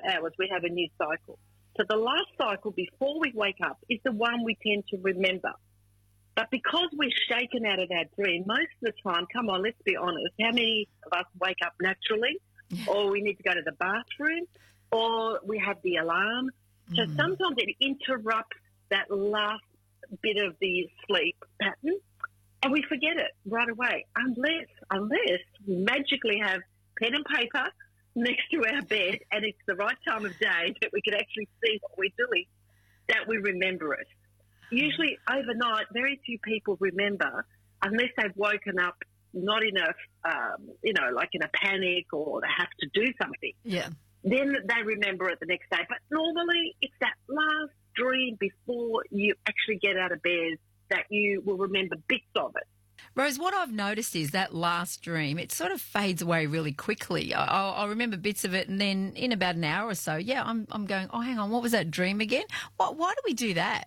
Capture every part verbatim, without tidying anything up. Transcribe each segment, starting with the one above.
hours, we have a new cycle. So the last cycle before we wake up is the one we tend to remember. But because we're shaken out of that dream, most of the time, come on, let's be honest, how many of us wake up naturally, or we need to go to the bathroom, or we have the alarm? So mm. sometimes it interrupts that last bit of the sleep pattern, and we forget it right away, unless, unless we magically have pen and paper next to our bed and it's the right time of day that we can actually see what we're doing, that we remember it. Usually overnight, very few people remember unless they've woken up not in a, um, you know, like in a panic or they have to do something. Yeah. Then they remember it the next day. But normally it's that last dream before you actually get out of bed that you will remember bits of it. Rose, what I've noticed is that last dream, it sort of fades away really quickly. I'll, I'll remember bits of it, and then in about an hour or so, yeah, I'm I'm going, oh, hang on, what was that dream again? What, why do we do that?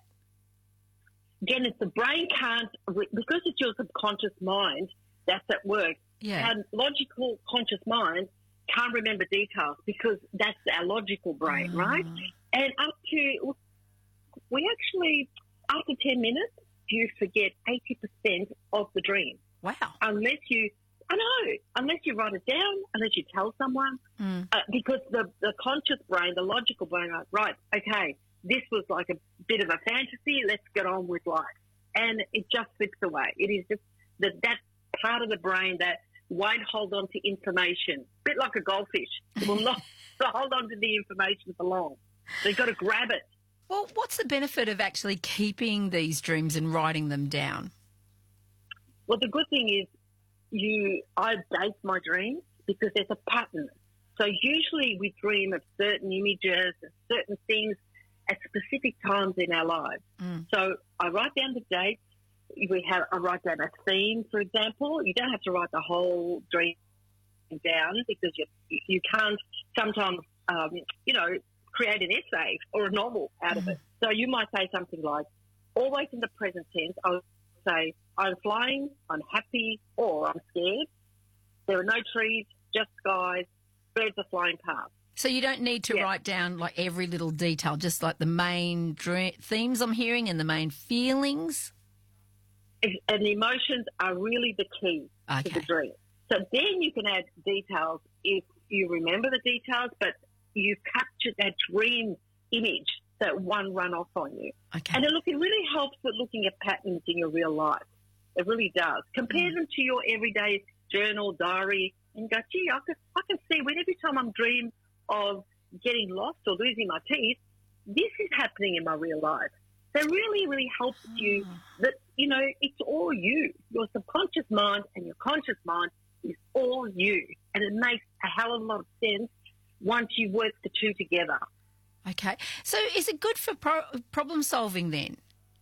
Again, it's the brain can't, because it's your subconscious mind that's at work, yeah. our logical conscious mind can't remember details because that's our logical brain, oh. right? And up to, we actually, after ten minutes, you forget eighty percent of the dream. Wow. Unless you, I know, unless you write it down, unless you tell someone, mm. uh, because the, the conscious brain, the logical brain, like, right, okay, this was like a bit of a fantasy, let's get on with life. And it just slips away. It is just that that part of the brain that won't hold on to information, a bit like a goldfish. It will not hold on to the information for long. So you've got to grab it. Well, what's the benefit of actually keeping these dreams and writing them down? Well, the good thing is you, I date my dreams because there's a pattern. So usually we dream of certain images, certain things at specific times in our lives. Mm. So I write down the dates. We have, I write down a theme, for example. You don't have to write the whole dream down because you, you can't sometimes, um, you know, create an essay or a novel out of it. So you might say something like, always in the present tense, I would say, I'm flying, I'm happy, or I'm scared. There are no trees, just skies, birds are flying past. So you don't need to yeah. write down like every little detail, just like the main dream, themes I'm hearing and the main feelings? And the emotions are really the key okay. to the dream. So then you can add details if you remember the details, but you've captured that dream image that one run off on you. Okay. And look, it really helps with looking at patterns in your real life. It really does. Compare mm. them to your everyday journal, diary, and go, gee, I can, I can see when every time I'm dream of getting lost or losing my teeth, this is happening in my real life. So it really, really helps oh. you that, you know, it's all you. Your subconscious mind and your conscious mind is all you. And it makes a hell of a lot of sense once you work the two together. Okay. So is it good for pro- problem solving then?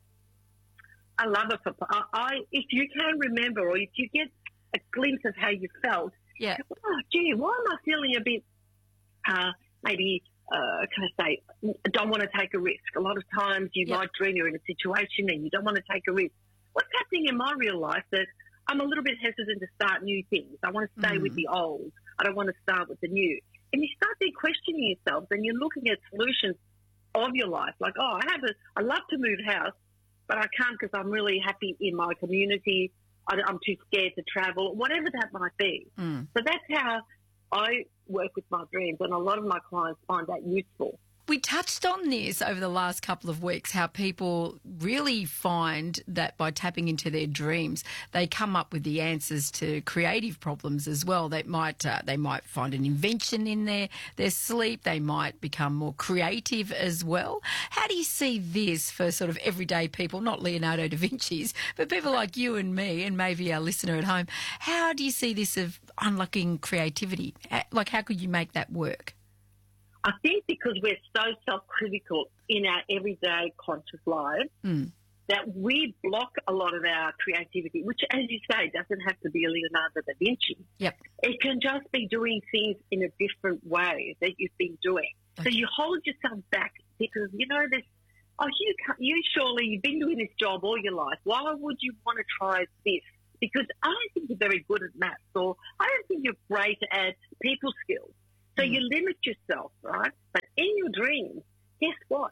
I love it. For, I, I, if you can remember or if you get a glimpse of how you felt, yeah. oh, gee, why am I feeling a bit, uh, maybe, uh, can I say, don't want to take a risk? A lot of times you yeah. might dream you're in a situation and you don't want to take a risk. What's happening in my real life that I'm a little bit hesitant to start new things. I want to stay mm. with the old. I don't want to start with the new. And you start there questioning yourself and you're looking at solutions of your life. Like, oh, I have a, I love to move house, but I can't because I'm really happy in my community. I, I'm too scared to travel, whatever that might be. Mm. So that's how I work with my dreams, and a lot of my clients find that useful. We touched on this over the last couple of weeks, how people really find that by tapping into their dreams, they come up with the answers to creative problems as well. They might uh, they might find an invention in their, their sleep. They might become more creative as well. How do you see this for sort of everyday people, not Leonardo da Vinci's, but people like you and me and maybe our listener at home? How do you see this of unlocking creativity? Like, how could you make that work? I think because we're so self-critical in our everyday conscious lives mm. that we block a lot of our creativity, which, as you say, doesn't have to be a Leonardo da Vinci. Yep. It can just be doing things in a different way that you've been doing. Okay. So you hold yourself back because, you know, this, oh, you, can't, you surely, you've been doing this job all your life. Why would you want to try this? Because I don't think you're very good at maths, or I don't think you're great at people skills. So you limit yourself, right? But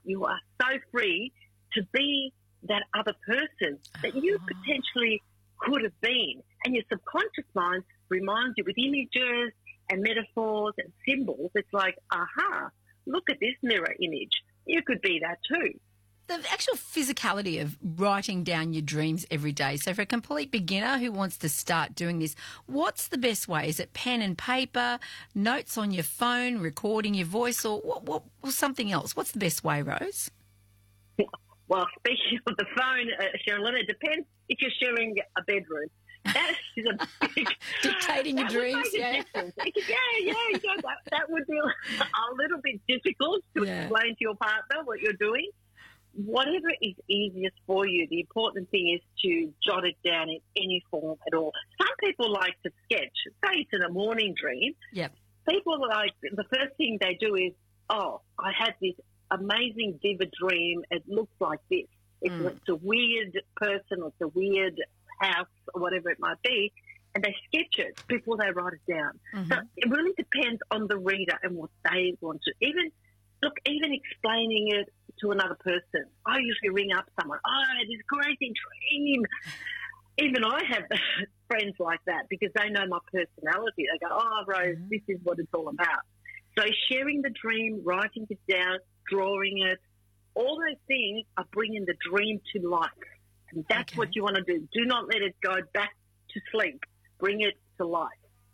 you are so free to be that other person that you Oh. potentially could have been. And your subconscious mind reminds you with images and metaphors and symbols. It's like, aha, look at this mirror image. You could be that too. The actual physicality of writing down your dreams every day. So for a complete beginner who wants to start doing this, what's the best way? Is it pen and paper, notes on your phone, recording your voice, or what, what, or something else? What's the best way, Rose? Well, speaking of the phone, uh, Sherilyn, it depends if you're sharing a bedroom. That is a big... Dictating your that would dreams, make a yeah. difference. It could- yeah, yeah, yeah. That, that would be a little bit difficult to Yeah. explain to your partner what you're doing. Whatever is easiest for you, the important thing is to jot it down in any form at all. Some people like to sketch. Say it's in a morning dream. Yep. People like, the first thing they do is, oh, I had this amazing vivid dream. It looks like this. It's, Mm. it's a weird person, or it's a weird house, or whatever it might be, and they sketch it before they write it down. Mhm. So it really depends on the reader and what they want to. Even look, even explaining it to another person. I usually ring up someone. Oh, I had this crazy dream. Even I have friends like that because they know my personality. They go, oh, Rose, Mhm. this is what it's all about. So sharing the dream, writing it down, drawing it, all those things are bringing the dream to life. And that's Okay. what you want to do. Do not let it go back to sleep. Bring it to life.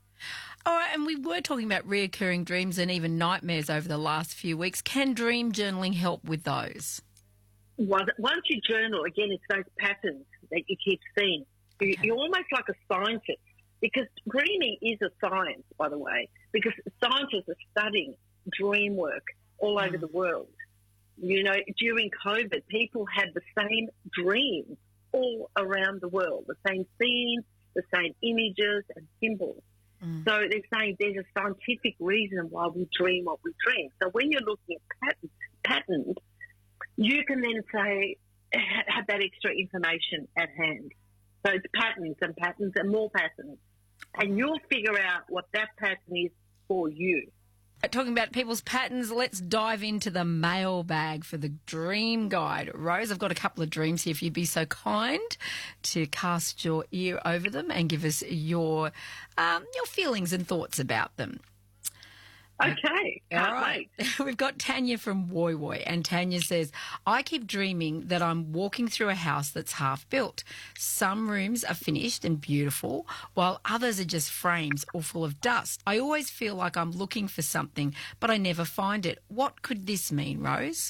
All right, and we were talking about reoccurring dreams and even nightmares over the last few weeks. Can dream journaling help with those? Once once you journal, again, it's those patterns that you keep seeing. You, Okay. You're almost like a scientist because dreaming is a science, by the way, because scientists are studying dream work all over Mm. the world. You know, during COVID, people had the same dreams all around the world, the same scenes, the same images and symbols. Mm. So they're saying there's a scientific reason why we dream what we dream. So when you're looking at patterns, patterns you can then say, ha- have that extra information at hand. So it's patterns and patterns and more patterns. And you'll figure out what that pattern is for you. Talking about people's patterns, let's dive into the mailbag for the dream guide. Rose, I've got a couple of dreams here if you'd be so kind to cast your ear over them and give us your um, your feelings and thoughts about them. Okay, can't All right. wait. We've got Tanya from Woy Woy, and Tanya says, I keep dreaming that I'm walking through a house that's half built. Some rooms are finished and beautiful, while others are just frames or full of dust. I always feel like I'm looking for something, but I never find it. What could this mean, Rose?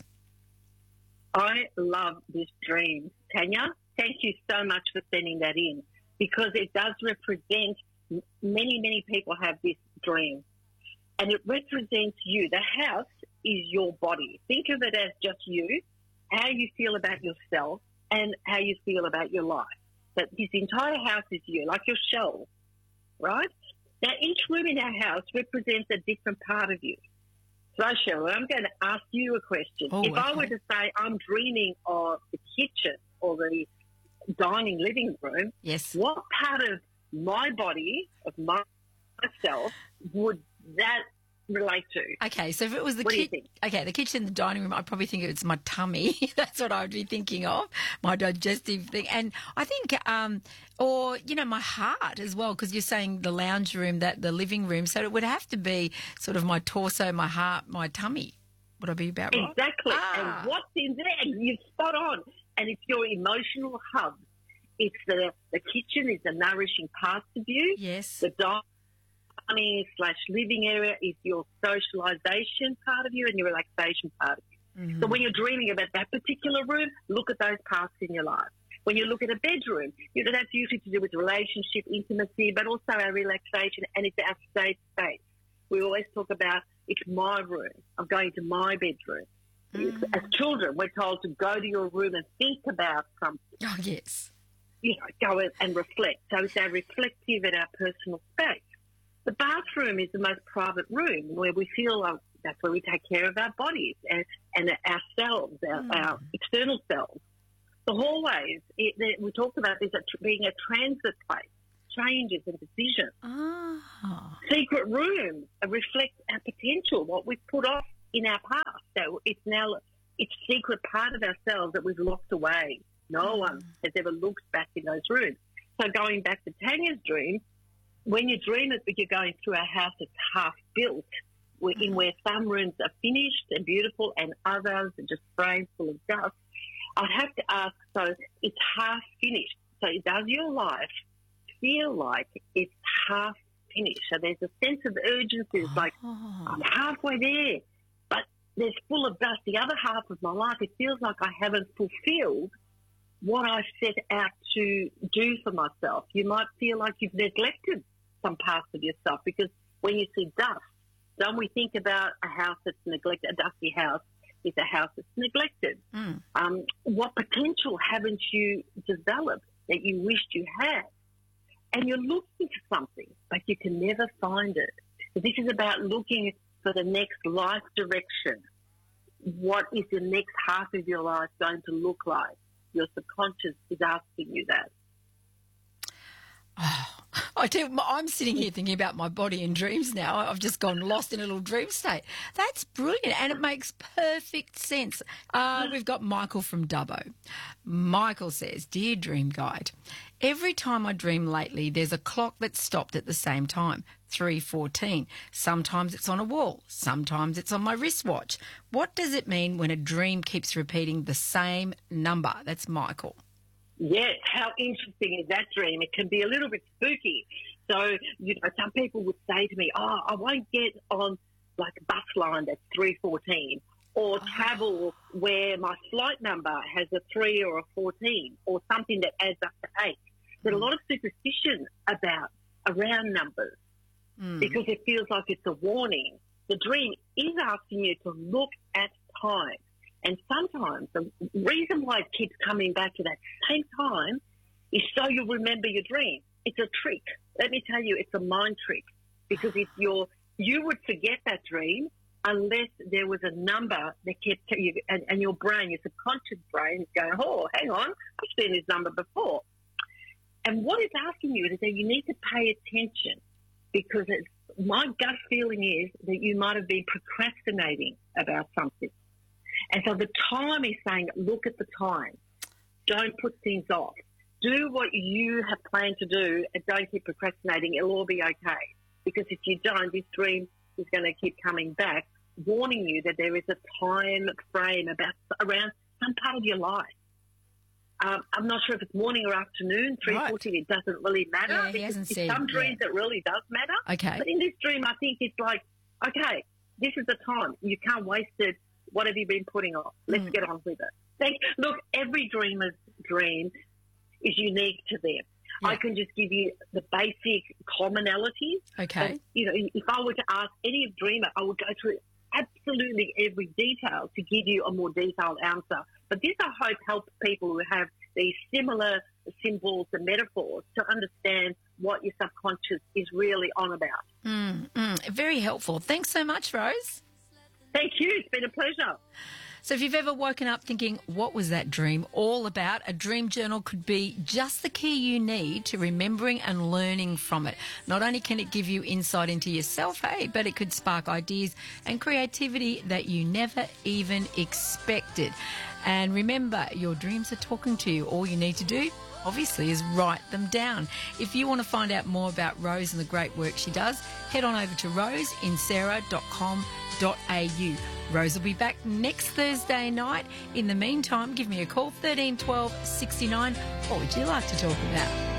I love this dream. Tanya, thank you so much for sending that in because it does represent, many, many people have this dream. And it represents you. The house is your body. Think of it as just you, how you feel about yourself and how you feel about your life. That this entire house is you, like your shell, right? Now, each room in our house represents a different part of you. So, Cheryl, I'm going to ask you a question. Oh, if I okay. were to say I'm dreaming of the kitchen or the dining living room, Yes. what part of my body, of my, myself, would that relate to? Okay, so if it was the What do you ki- think? okay, the kitchen, the dining room, I'd probably think it's my tummy. That's what I would be thinking of, my digestive thing, and I think, um, or you know, my heart as well, because you're saying the lounge room, that the living room, so it would have to be sort of my torso, my heart, my tummy. Would I be about right? Exactly. Ah. And what's in there? You're spot on. And it's your emotional hub. It's the the kitchen is the nourishing parts of you. Yes. The dining slash living area is your socialisation part of you and your relaxation part of you. Mhm. So when you're dreaming about that particular room, look at those parts in your life. When you look at a bedroom, you know, that's usually to do with relationship, intimacy, but also our relaxation, and it's our safe space. We always talk about, it's my room. I'm going to my bedroom. Mm. As children, we're told to go to your room and think about something, Oh, yes. you know, go in and reflect. So it's our reflective and our personal space. The bathroom is the most private room where we feel like that's where we take care of our bodies and, and ourselves, our, Mm. our external selves. The hallways, it, it, we talked about this as being a transit place, changes and decisions. Ah. Secret rooms reflect our potential, what we've put off in our past. So it's now it's a secret part of ourselves that we've locked away. No one has ever looked back in those rooms. So going back to Tanya's dream, when you dream it, you're going through a house that's half built, in where some rooms are finished and beautiful and others are just frames full of dust. I'd have to ask, so it's half finished. So does your life feel like it's half finished? So there's a sense of urgency. It's like, oh. I'm halfway there, but there's full of dust. The other half of my life, it feels like I haven't fulfilled what I set out to do for myself. You might feel like you've neglected some parts of yourself, because when you see dust, don't we think about a house that's neglected, a dusty house is a house that's neglected. Mm. Um, what potential haven't you developed that you wished you had? And you're looking for something, but you can never find it. So this is about looking for the next life direction. What is the next half of your life going to look like? Your subconscious is asking you that. Oh, I tell you, I'm sitting here thinking about my body in dreams now. I've just gone lost in a little dream state. That's brilliant, and it makes perfect sense. Uh, we've got Michael from Dubbo. Michael says, Dear Dream Guide, every time I dream lately, there's a clock that's stopped at the same time, three fourteen. Sometimes it's on a wall. Sometimes it's on my wristwatch. What does it mean when a dream keeps repeating the same number? That's Michael. Yes, how interesting is that dream? It can be a little bit spooky. So, you know, some people would say to me, oh, I won't get on like a bus line that's three fourteen, or oh. travel where my flight number has a three or a fourteen, or something that adds up to eight. There's mm. a lot of superstition about around numbers mm. because it feels like it's a warning. The dream is asking you to look at time. And sometimes the reason why it keeps coming back to that same time is so you'll remember your dream. It's a trick. Let me tell you, it's a mind trick, because if you're, you would forget that dream unless there was a number that kept you, and, and your brain, your subconscious brain, is going, oh, hang on, I've seen this number before. And what it's asking you is that you need to pay attention, because it's, my gut feeling is that you might have been procrastinating about something. And so the time is saying, look at the time. Don't put things off. Do what you have planned to do and don't keep procrastinating. It'll all be okay. Because if you don't, this dream is going to keep coming back, warning you that there is a time frame about around some part of your life. Um, I'm not sure if it's morning or afternoon, three fourteen, right. It doesn't really matter. Yeah, he hasn't said, some dreams yeah. it really does matter. Okay. But in this dream, I think it's like, okay, this is the time. You can't waste it. What have you been putting off? Let's mm. get on with it. Thank, look, every dreamer's dream is unique to them. Yeah. I can just give you the basic commonalities. Okay. But, you know, if I were to ask any dreamer, I would go through absolutely every detail to give you a more detailed answer. But this, I hope, helps people who have these similar symbols and metaphors to understand what your subconscious is really on about. Mm, mm, very helpful. Thanks so much, Rose. Thank you. It's been a pleasure. So if you've ever woken up thinking, what was that dream all about? A dream journal could be just the key you need to remembering and learning from it. Not only can it give you insight into yourself, hey, but it could spark ideas and creativity that you never even expected. And remember, your dreams are talking to you. All you need to do, obviously, is write them down. If you want to find out more about Rose and the great work she does, head on over to rose in sarah dot com dot a u. Rose will be back next Thursday night. In the meantime, give me a call, thirteen twelve sixty-nine. What would you like to talk about?